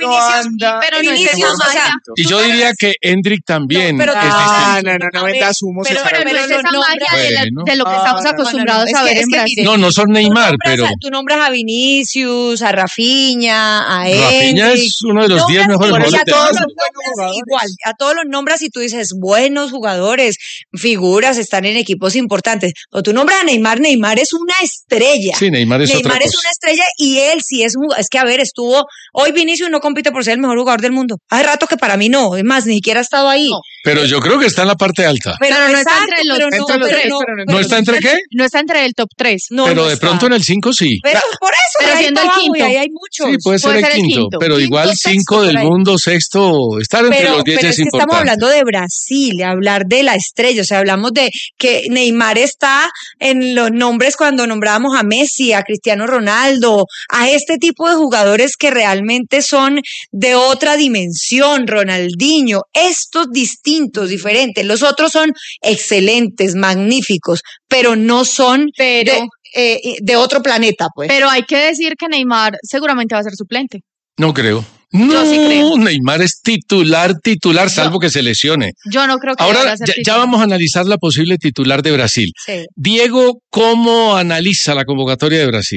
Vinicius, pero no es Vinicius, esa o sea, magia. Y yo diría que Endrick también. No, pero- es distinto. No vendas humos. pero- Pero no es esa no, magia bueno. de lo que estamos acostumbrados Es a que- ver es en que Brasil. mire, No, no son Neymar, pero Tú nombras a Vinicius, a Rafinha, a Rafinha Endrick. es uno de los 10 mejores Nombras jugadores a del todos mundo. los nombres igual, a todos los nombres y tú dices buenos jugadores, figuras, están en equipos importantes. O tú nombras a Neymar, Neymar es una estrella. Sí, Neymar es otra Neymar es cosa. una estrella y él sí es un, es que a ver, hoy Vinicius no compite por ser el mejor jugador del mundo. Hace rato que para mí no, es más, ni siquiera ha estado ahí. No. Pero yo creo que está en la parte alta. Pero no está exacto, entre los pero top pero tres, ¿No está entre qué? No está entre el top 3. no, Pero no de está. pronto en el 5 sí. Pero por eso, Pero de ahí siendo el para abajo, quinto. y ahí hay muchos. Sí, puede ser Puede el ser el quinto, quinto. pero Quinto, igual sexto, 5 del por ahí. mundo, sexto, estar entre los 10 pero es es que importante. estamos hablando de Brasil, hablar de la estrella, o sea, hablamos de que Neymar está en los nombres cuando nombrábamos a Messi, a Cristiano Ronaldo, a este tipo de jugadores que realmente son de otra dimensión, Ronaldinho, estos distintos, diferentes, los otros son excelentes, magníficos, pero no son de otro planeta, pues. Pero hay que decir que Neymar seguramente va a ser suplente. No creo. No, sí creo. Neymar es titular, salvo que se lesione. Yo no creo que Ahora vaya a ser ya titular. vamos a analizar la posible titular de Brasil. Sí. Diego, ¿cómo analiza la convocatoria de Brasil?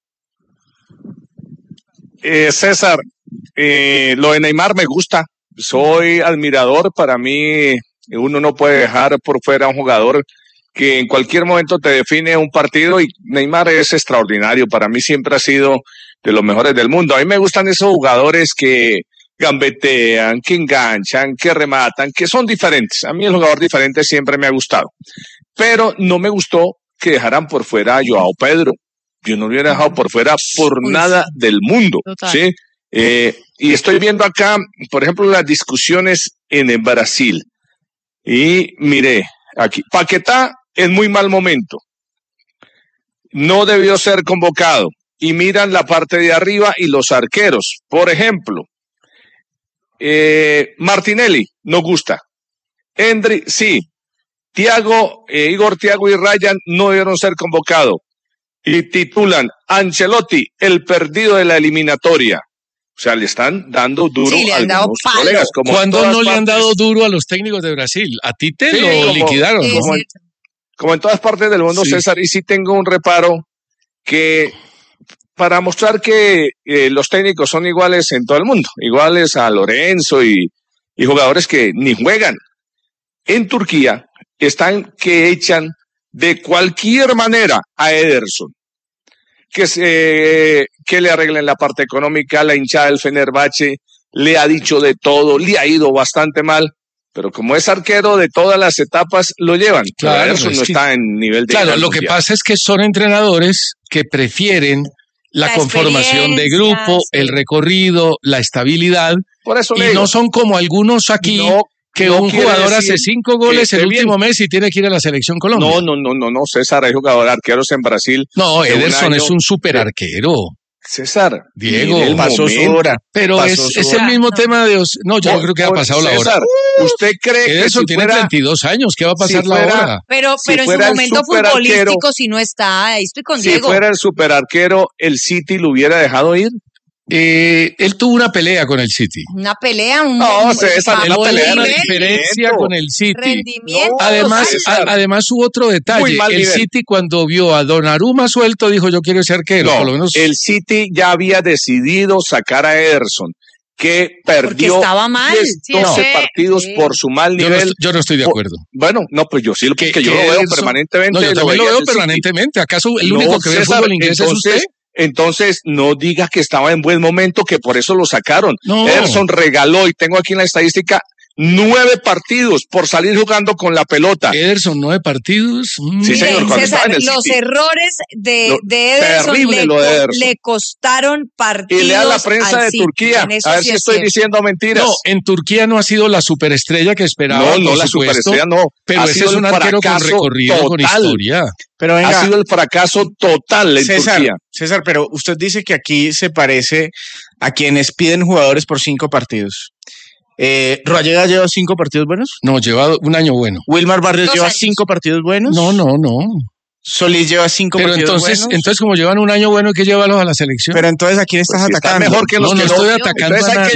César, lo de Neymar me gusta. Soy admirador. Para mí, uno no puede dejar por fuera a un jugador que en cualquier momento te define un partido y Neymar es extraordinario. Para mí siempre ha sido de los mejores del mundo. A mí me gustan esos jugadores que gambetean, que enganchan, que rematan, que son diferentes. A mí el jugador diferente siempre me ha gustado. Pero no me gustó que dejaran por fuera a Joao Pedro. Yo no lo hubiera dejado por fuera por nada del mundo. Total. ¿Sí? Y estoy viendo acá, por ejemplo, las discusiones en el Brasil. Y mire, aquí, Paquetá en muy mal momento. No debió ser convocado. Y miran la parte de arriba y los arqueros. Por ejemplo, Martinelli, no gusta. Endri, sí. Igor Thiago y Ryan no debieron ser convocados. Y titulan Ancelotti, el perdido de la eliminatoria. O sea, le están dando duro Sí, le a han dado algunos palo. colegas. Como en ¿Cuándo todas no le han partes- dado duro a los técnicos de Brasil? A Tite Sí, lo como- liquidaron. Sí, ¿no? como, sí. como en todas partes del mundo, Sí. César, y sí tengo un reparo que para mostrar que los técnicos son iguales en todo el mundo, iguales a Lorenzo y jugadores que ni juegan. En Turquía están que echan de cualquier manera a Ederson, que le arreglen la parte económica. La hinchada del Fenerbahce le ha dicho de todo, le ha ido bastante mal, pero como es arquero de todas las etapas lo llevan. Claro, Pero Ederson es no que- está en nivel de Claro, ir al lo que Mundial. pasa es que son entrenadores que prefieren la conformación de experiencia, grupo, sí. el recorrido, la estabilidad, Por eso le y digo, no son como algunos aquí, no- que no un quiere jugador decir hace 5 goles que el esté bien. último mes y tiene que ir a la selección Colombia. No, César, hay jugadores arqueros en Brasil. No, de un Ederson año- es un super arquero. César, Diego, mire el pasó su momento. hora. Pero pasó es su el hora. mismo tema de... No, yo no creo que ha pasado la hora. César, ¿usted cree que Ederson si tiene fuera 32 años, ¿qué va a pasar si la fuera- hora? Pero Si en su fuera el momento superarquero- futbolístico si no está, ahí estoy con si Diego. fuera el superarquero, el City lo hubiera dejado ir? Él tuvo una pelea con el City. Una pelea, No, César, Él una tuvo pelea de una rendimiento. diferencia con el City. rendimiento. Además, César. además hubo otro detalle. Muy mal El nivel. City cuando vio a Donnarumma suelto dijo yo quiero ser arquero. No, por lo menos el City ya había decidido sacar a Ederson, que perdió estaba mal. 10, Sí, 12 sí. partidos Sí. por su mal yo nivel. no estoy de Por- acuerdo. Bueno, no, pues yo sí, porque yo lo veo Ederson- permanentemente. No, yo también lo veía veo del City. permanentemente. ¿Acaso el No, único que ve el César, fútbol inglés es usted? Entonces, no diga que estaba en buen momento, que por eso lo sacaron. No. Ederson regaló, y tengo aquí en la estadística, 9 partidos por salir jugando con la pelota. Ederson, 9 partidos. Sí, Miren, señor, cuando César, estaba en el los City. errores Lo- de Ederson, terrible lo de Ederson. le costaron partidos. Y lea la prensa al de City. Turquía, En eso a ver sí si es estoy cierto. diciendo mentiras. No, en Turquía no ha sido la superestrella que esperaba. No, por la supuesto, superestrella no. Pero Ha ese sido es un el arquero con fracaso recorrido, con total. historia. Pero venga, Ha sido el fracaso total en Turquía. César, pero usted dice que aquí se parece a quienes piden jugadores por 5 partidos. ¿Roallega lleva 5 partidos buenos? No, lleva un año bueno. ¿Wilmar Barrios 2 lleva años. 5 partidos buenos? No. ¿Solís lleva 5 Pero partidos entonces, buenos? entonces como llevan un año bueno, hay que llevarlos a la selección. Pero entonces, ¿a quién estás Pues si está atacando? mejor que los no que estoy atacando Entonces a hay que nadie.